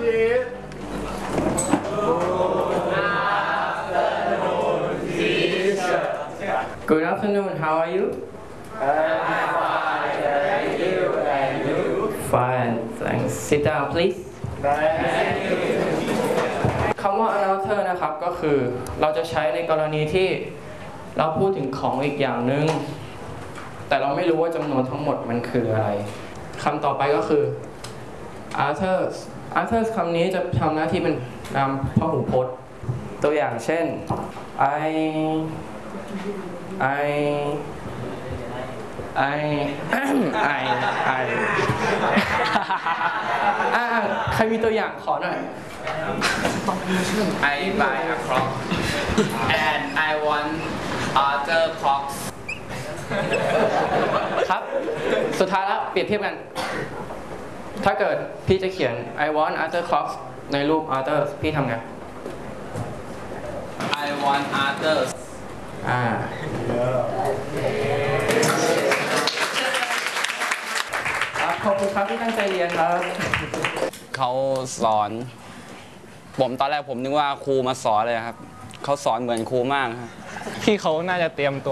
Good afternoon. How are you? Fine. Thanks. Sit down, please. คำว่า another นะครับก็คือเราจะใช้ในกรณีที่เราพูดถึงของอีกอย่างหนึ่งแต่เราไม่รู้ว่าจำนวนทั้งหมดมันคืออะไรคำต่อไปก็คือ others others คำนี้จะทำหน้าที่เป็นนามพหูพจน์ตัวอย่างเช่น I ใครมีตัวอย่างขอหน่อย I buy a clock and I want other clocks ครับ สุดท้ายแล้วเปรียบเทียบกัน ถ้าเกิดพี่จะเขียน I want other clocks ในรูป other พี่ทำไง I want others ขอบคุณครับที่ตั้งใจเรียนครับเขาสอนตอนแรกผมนึกว่าครูมาสอนเลยครับเขาสอนเหมือนครูมากครับพี่เขาน่าจะเตรียมตัว